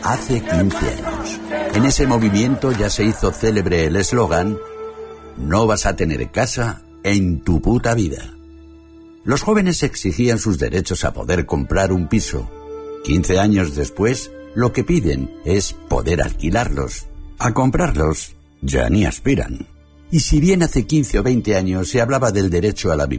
hace 15 años. En ese movimiento ya se hizo célebre el eslogan: no vas a tener casa en tu puta vida. Los jóvenes exigían sus derechos a poder comprar un piso. 15 años después, lo que piden es poder alquilarlos. A comprarlos ya ni aspiran. Y si bien hace 15 o 20 años se hablaba del derecho a la vivienda,